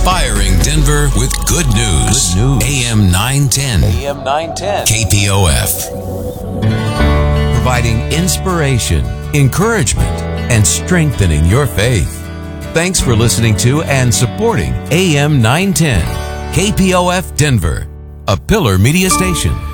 Inspiring Denver with good news. AM 910. AM 910. KPOF. Providing inspiration, encouragement, and strengthening your faith. Thanks for listening to and supporting AM 910, KPOF Denver, a Pillar Media Station.